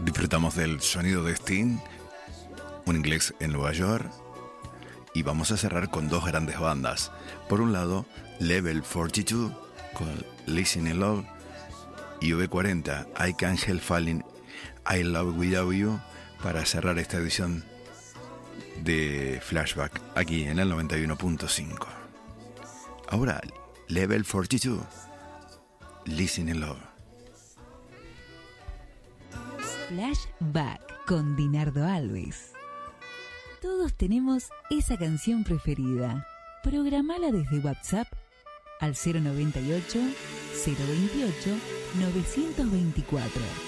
Disfrutamos del sonido de Sting, un inglés en Nueva York, y vamos a cerrar con dos grandes bandas. Por un lado, Level 42 con Listen in Love y V40 I Can't Help Falling I Love Without You, para cerrar esta edición de Flashback aquí en el 91.5. Ahora, Level 42, Listen in Love. Flashback con Dinardo Alves. Todos tenemos esa canción preferida. Programala desde WhatsApp al 098 028 924.